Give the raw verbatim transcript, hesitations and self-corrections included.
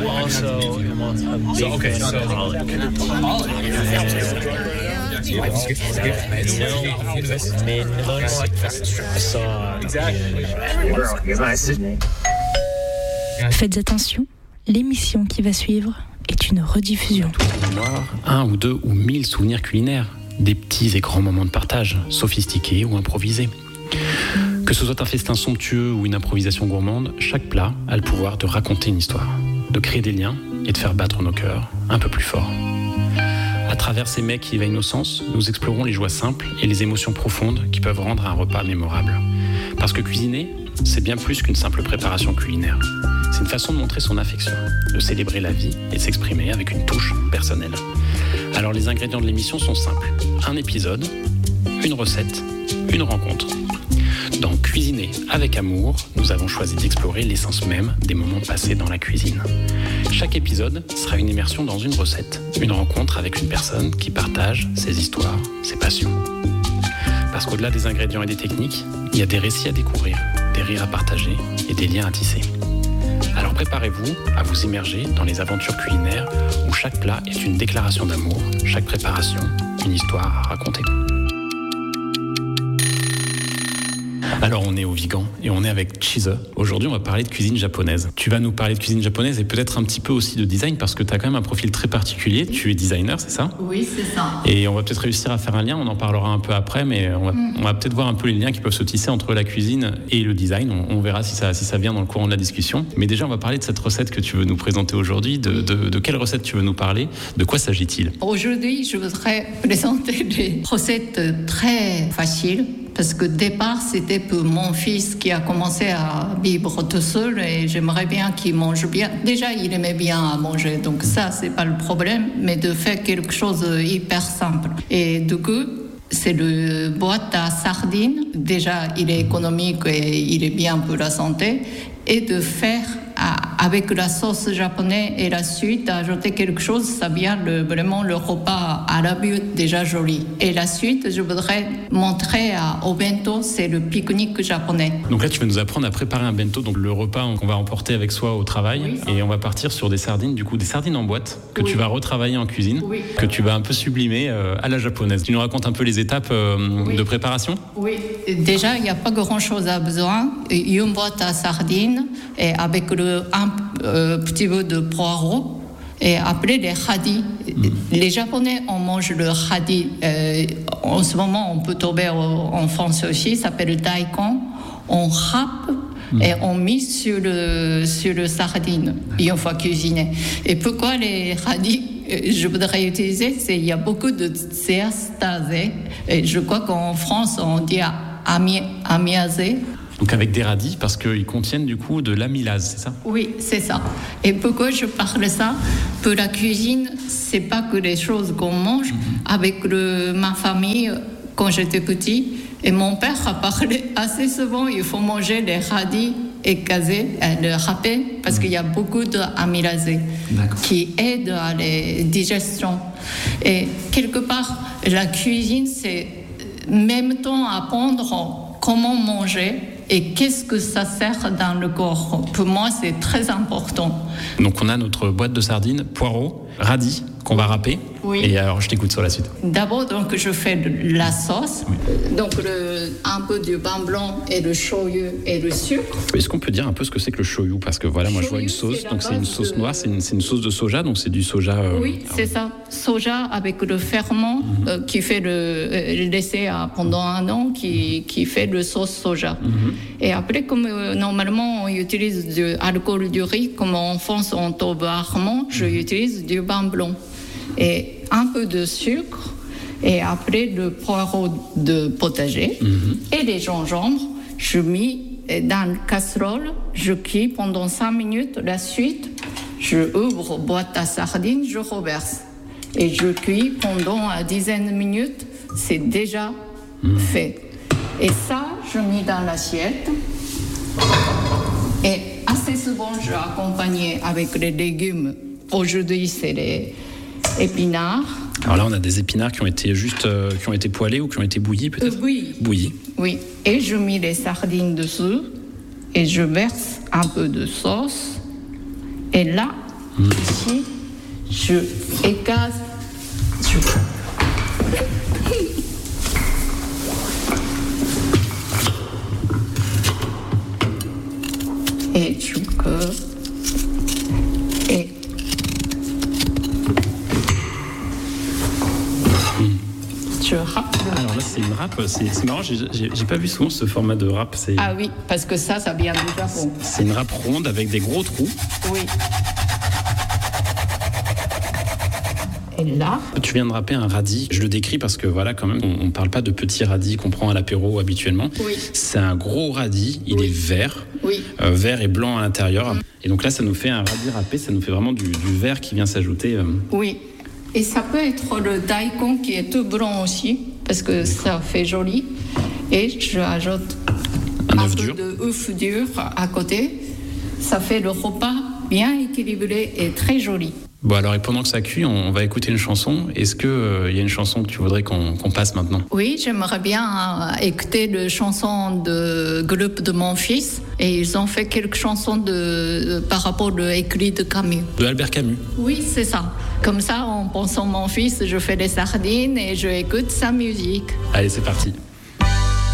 also am a big So, okay, fan so- of Pollock. Mais I saw Faites attention, l'émission qui va suivre est une rediffusion. Un ou deux ou mille souvenirs culinaires, des petits et grands moments de partage, sophistiqués ou improvisés. Que ce soit un festin somptueux ou une improvisation gourmande, chaque plat a le pouvoir de raconter une histoire, de créer des liens et de faire battre nos cœurs un peu plus fort. À travers ces mets qui éveillent nos sens, nous explorons les joies simples et les émotions profondes qui peuvent rendre un repas mémorable. Parce que cuisiner, c'est bien plus qu'une simple préparation culinaire. C'est une façon de montrer son affection, de célébrer la vie et de s'exprimer avec une touche personnelle. Alors les ingrédients de l'émission sont simples. Un épisode, une recette, une rencontre. Dans Cuisiner avec amour, nous avons choisi d'explorer l'essence même des moments passés dans la cuisine. Chaque épisode sera une immersion dans une recette, une rencontre avec une personne qui partage ses histoires, ses passions. Parce qu'au-delà des ingrédients et des techniques, il y a des récits à découvrir, des rires à partager et des liens à tisser. Alors préparez-vous à vous immerger dans les aventures culinaires où chaque plat est une déclaration d'amour, chaque préparation, une histoire à raconter. Alors on est au Vigan et on est avec Chise. Aujourd'hui on va parler de cuisine japonaise. Tu vas nous parler de cuisine japonaise et peut-être un petit peu aussi de design parce que tu as quand même un profil très particulier. Tu es designer, c'est ça ? Oui, c'est ça. Et on va peut-être réussir à faire un lien, on en parlera un peu après, mais on va, mm. on va peut-être voir un peu les liens qui peuvent se tisser entre la cuisine et le design. On, on verra si ça, si ça vient dans le courant de la discussion. Mais déjà on va parler de cette recette que tu veux nous présenter aujourd'hui. De, de, de quelle recette tu veux nous parler ? De quoi s'agit-il ? Aujourd'hui, je voudrais présenter des recettes très faciles. Parce que au départ, c'était pour mon fils qui a commencé à vivre tout seul et j'aimerais bien qu'il mange bien. Déjà, il aimait bien à manger, donc ça, c'est pas le problème, mais de faire quelque chose de hyper simple. Et du coup, c'est le boîte à sardines. Déjà, il est économique et il est bien pour la santé. Et de faire avec la sauce japonaise et la suite, ajouter quelque chose, ça vient le, vraiment le repas à la but déjà joli. Et la suite, je voudrais montrer à, au bento, c'est le pique-nique japonais. Donc là, tu vas nous apprendre à préparer un bento, donc le repas qu'on va emporter avec soi au travail. Oui, et on va partir sur des sardines, du coup des sardines en boîte, que oui. tu vas retravailler en cuisine, oui. que tu vas un peu sublimer euh, à la japonaise. Tu nous racontes un peu les étapes euh, oui. de préparation ? Oui, déjà, il n'y a pas grand-chose à besoin. Une boîte à sardines, et avec le, un euh, petit peu de poireau et après les radis. Mmh. Les Japonais, on mange le radis. Euh, en ce moment, on peut trouver en France aussi, ça s'appelle le daikon. On râpe mmh. et on met sur le, sur le sardine une fois cuisiné. Et pourquoi les radis je voudrais utiliser, c'est il y a beaucoup de diastase. Et je crois qu'en France, on dit ami, amiasé. Donc avec des radis, parce qu'ils contiennent du coup de l'amylase, c'est ça ? Oui, c'est ça. Et pourquoi je parle de ça ? Pour la cuisine, c'est pas que les choses qu'on mange. Mm-hmm. Avec le, ma famille, quand j'étais petit, et mon père a parlé assez souvent, il faut manger les radis écrasés, le râpé, parce mm-hmm. qu'il y a beaucoup d'amylase qui aide à la digestion. Et quelque part, la cuisine, c'est même temps apprendre comment manger et qu'est-ce que ça sert dans le corps. Pour moi, c'est très important. Donc, on a notre boîte de sardines, poireaux, radis, qu'on va râper. Oui. Et alors, je t'écoute sur la suite. D'abord, donc, je fais de la sauce. Oui. Donc, le, un peu du vin blanc et le shoyu et le sucre. Est-ce qu'on peut dire un peu ce que c'est que le shoyu ? Parce que voilà, moi, shoyu, je vois une sauce. C'est donc, c'est une sauce de... noire. C'est une, c'est une sauce de soja. Donc, c'est du soja. Euh... Oui, c'est oui. ça. Soja avec le ferment mm-hmm. euh, qui fait le euh, laissé pendant un an, qui, qui fait le sauce soja. Mm-hmm. Et après, comme euh, normalement, on utilise de l'alcool du riz, comme en France, on trouve rarement, je mm-hmm. utilise du vin blanc. Et un peu de sucre, et après le poireau de potager, mm-hmm. et les gingembre, je mets dans la casserole, je cuis pendant cinq minutes. La suite, je ouvre boîte à sardines, je reverse. Et je cuis pendant une dizaine de minutes, c'est déjà mm. fait. Et ça, je mets dans l'assiette. Et assez souvent, je accompagne avec les légumes. Aujourd'hui, c'est les épinards. Alors là, on a des épinards qui ont été juste, euh, qui ont été poêlés ou qui ont été bouillis, peut-être ? euh, Oui. Bouillis. Oui. Et je mets les sardines dessous et je verse un peu de sauce. Et là, Mmh. Ici, je écarte. Je... Et tu peux. Et. Tu râpes. Alors là, c'est une râpe. C'est, c'est marrant, j'ai, j'ai, j'ai pas vu souvent ce format de râpe. C'est... Ah oui, parce que ça, ça vient du Japon. C'est une râpe ronde avec des gros trous. Oui. Et là. Tu viens de râper un radis. Je le décris parce que voilà, quand même, on ne parle pas de petits radis qu'on prend à l'apéro habituellement. Oui. C'est un gros radis. Il oui. est vert. Oui. Euh, vert et blanc à l'intérieur. Mmh. Et donc là, ça nous fait un radis râpé. Ça nous fait vraiment du, du vert qui vient s'ajouter. Euh... Oui. Et ça peut être le daikon qui est tout blanc aussi, parce que D'accord. ça fait joli. Et je ajoute un, un œuf peu dur. de œuf dur à côté. Ça fait le repas bien équilibré et très joli. Bon alors, et pendant que ça cuit, on va écouter une chanson. Est-ce qu'il euh, y a une chanson que tu voudrais qu'on, qu'on passe maintenant ? Oui, j'aimerais bien écouter la chanson de groupe de mon fils. Et ils ont fait quelques chansons de, par rapport à l'écrit de Camus. De Albert Camus ? Oui, c'est ça. Comme ça, en pensant à mon fils, je fais des sardines et je écoute sa musique. Allez, c'est parti.